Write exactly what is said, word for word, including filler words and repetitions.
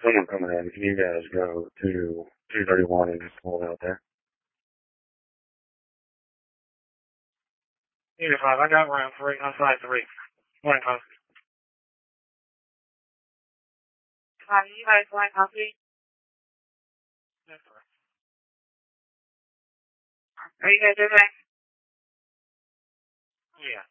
Someone coming in. Can you guys go to two thirty-one and just pull it out there? Unit five, I got round three, on side three. Morning, five. Hi, you guys want coffee? Yes, sir. Are you guys okay? Yeah.